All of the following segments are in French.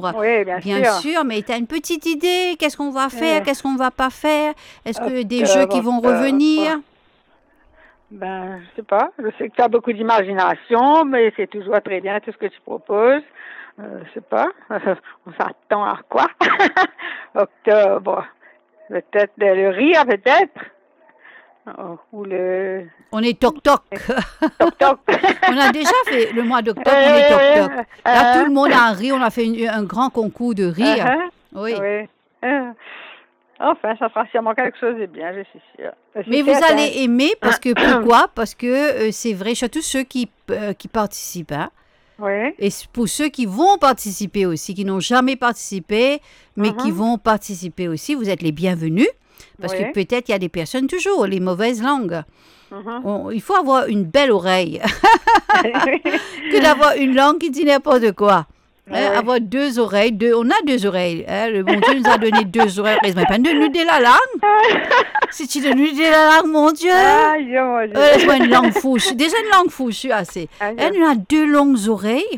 chambre. Oui, Bien sûr, mais tu as une petite idée, qu'est-ce qu'on va faire, qu'est-ce qu'on va pas faire? Est-ce que des jeux qui vont revenir? Ben, je sais pas. Je sais que tu as beaucoup d'imagination, mais c'est toujours très bien tout ce que tu proposes. Je sais pas. On s'attend à quoi? Octobre. Peut-être le rire, peut-être. Ou le... On est toc-toc. Toc-toc. On a déjà fait le mois d'octobre, on est toc-toc. Là, tout le monde a ri, on a fait un grand concours de rire. Oui. Enfin, ça fera sûrement quelque chose de bien, je suis sûre. Mais vous allez aimer, parce que pourquoi? Parce que c'est vrai, surtout ceux qui participent. Hein? Oui. Et pour ceux qui vont participer aussi, qui n'ont jamais participé, mais qui vont participer aussi, vous êtes les bienvenus. Parce que peut-être il y a des personnes, toujours, les mauvaises langues. Il faut avoir une belle oreille que d'avoir une langue qui dit n'importe quoi. Avoir deux oreilles, on a deux oreilles. Le bon Dieu nous a donné deux oreilles. Mais pas de nuder la langue. Si tu te nuder la langue, mon Dieu. Laisse-moi une langue fouche. Déjà une langue fouche, assez. Elle nous a deux longues oreilles.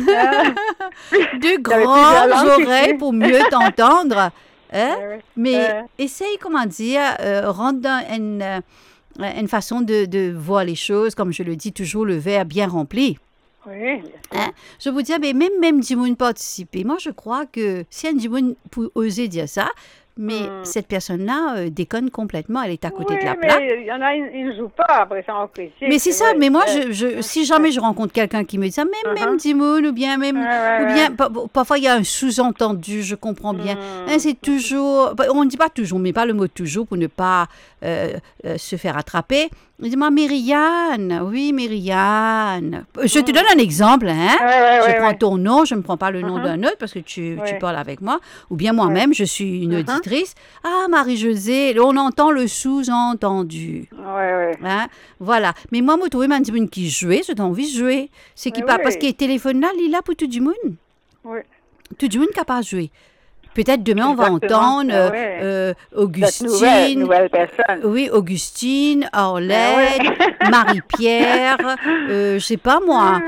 Deux grandes oreilles pour mieux t'entendre. Mais essaye, comment dire, rendre dans une façon de voir les choses, comme je le dis toujours, le verre bien rempli. Oui. Je vous dis, mais même Dimoun participer. Moi, je crois que si un Dimoun peut oser dire ça, mais cette personne-là déconne complètement, elle est à côté de la plaque. Mais il y en a, ils ne jouent pas après ça en critique. Mais c'est ça, mais moi, si jamais je rencontre quelqu'un qui me dit ça, même Dimoun, ou bien parfois il y a un sous-entendu, je comprends bien. C'est toujours, on ne dit pas toujours, mais pas le mot toujours pour ne pas se faire attraper. Dis-moi, Myriane, oui, Myriane. Je te donne un exemple, hein. Je prends ton nom, je ne prends pas le nom d'un autre parce que tu parles avec moi. Ou bien moi-même, je suis une auditrice. Ah, Marie-Josée, on entend le sous-entendu. Hein? Voilà. Mais moi, je trouve que qui jouait, j'ai envie de jouer. C'est qui pas parce que le téléphone là, il est là pour tout le monde. Tout le monde qui n'a pas joué. Peut-être demain, on va entendre Augustine. Nouvelle personne. Oui, Augustine, Orlette, Marie-Pierre, je sais pas moi,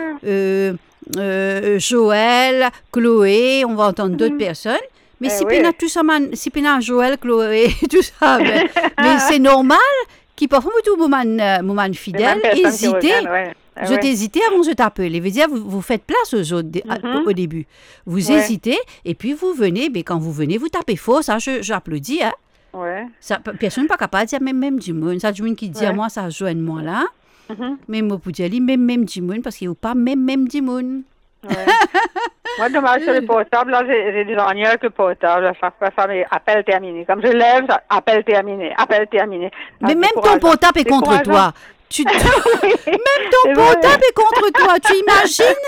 Joël, Chloé, on va entendre d'autres personnes. Mais si Pina, tout ça, si Pina, Joël, Chloé, tout ça, mais c'est normal qu'ils parfois, tout moment fidèle, hésiter. Je t'hésitais avant de t'appeler. Veut dire, vous faites place aux autres au début. Vous hésitez, et puis vous venez, mais quand vous venez, vous tapez fort, ça, j'applaudis, hein. Ça, personne n'est pas capable de dire même du monde. Ça, du monde qui dit à moi, ça joue moi là. Mais moi, pour dire, même du monde, parce qu'il n'y a pas même du monde. Moi, dommage sur le portable, là, j'ai des ennuis avec le portable. À chaque fois, ça met appel terminé. Comme je lève, appel terminé, appel terminé. Mais même ton portable est contre toi. Même ton portable est contre toi, tu imagines?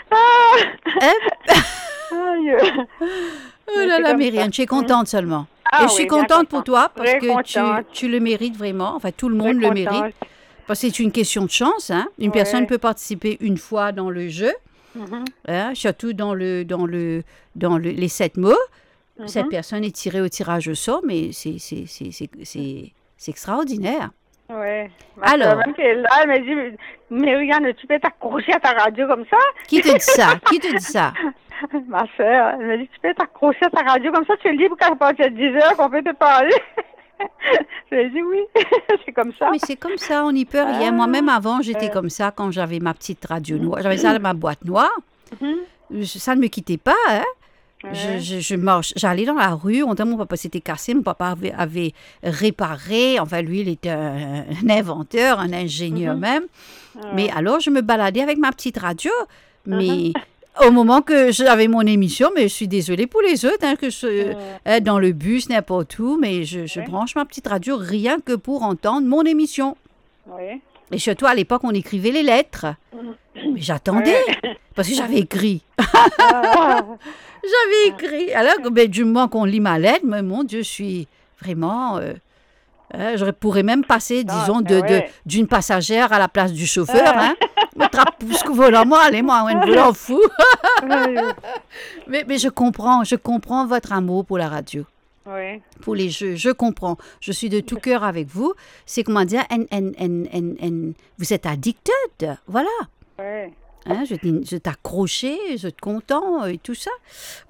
Oh là là, Myriane, je suis contente seulement. Et je suis contente pour toi parce que tu le mérites vraiment. Enfin, tout le monde le mérite. Parce que c'est une question de chance. Hein? Une personne peut participer une fois dans le jeu, surtout dans les 7 mots. Cette personne est tirée au tirage au sort, mais c'est extraordinaire. Oui. Alors. Même là, elle m'a dit, mais regarde, tu peux t'accrocher à ta radio comme ça? Qui te dit ça? Qui te dit ça? Ma soeur, elle m'a dit, tu peux t'accrocher à ta radio comme ça, tu es libre qu'à partir de 10 heures qu'on peut te parler. Je lui ai dit oui, c'est comme ça. Mais c'est comme ça, on n'y peut rien. Moi-même, avant, j'étais comme ça quand j'avais ma petite radio noire. J'avais ça dans ma boîte noire. Ça ne me quittait pas, hein. Je marche, j'allais dans la rue, on dit mon papa s'était cassé, mon papa avait réparé, enfin lui il était un inventeur, un ingénieur même, mais alors je me baladais avec ma petite radio, mais au moment que j'avais mon émission, mais je suis désolée pour les autres, hein, que je dans le bus, n'importe où, mais je branche ma petite radio rien que pour entendre mon émission. Et surtout, à l'époque, on écrivait les lettres. Mais j'attendais, parce que j'avais écrit. J'avais écrit. Alors, du moment qu'on lit ma lettre, mais mon Dieu, je suis vraiment... je pourrais même passer, disons, d'une passagère à la place du chauffeur. Hein. Me trappe ce que voilà, moi, allez-moi, un volant fou. mais je comprends votre amour pour la radio. Pour les jeux, je comprends. Je suis de tout cœur avec vous. C'est comment dire, vous êtes addicted, voilà. Hein, je t'accrochais, je te content et tout ça.